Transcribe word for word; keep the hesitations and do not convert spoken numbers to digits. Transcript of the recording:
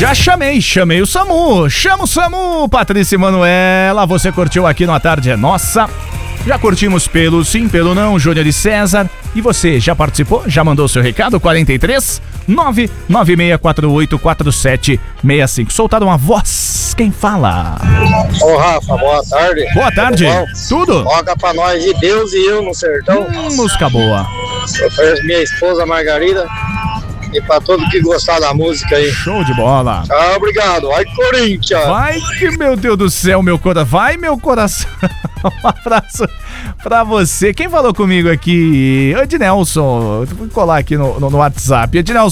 Já chamei, chamei o SAMU. Chama o SAMU, Patrícia e Manuela. Você curtiu aqui no A Tarde é Nossa. Já curtimos pelo sim, pelo não, Júnior e César. E você, já participou? Já mandou seu recado? quarenta e três, nove nove seis quatro oito, quatro sete seis cinco. Soltaram uma voz. Quem fala? Ô Rafa, boa tarde. Boa tarde. Tudo? Toca pra nós de Deus e eu no sertão. Hum, música boa. Eu conheço minha esposa Margarida. E pra todo que gostar da música aí. Show de bola. Tchau, obrigado. Vai, Corinthians. Vai que, meu Deus do céu, meu coração. Vai, meu coração. Um abraço pra você. Quem falou comigo aqui? Ednelson. Vou colar aqui no, no, no WhatsApp. Ednelson.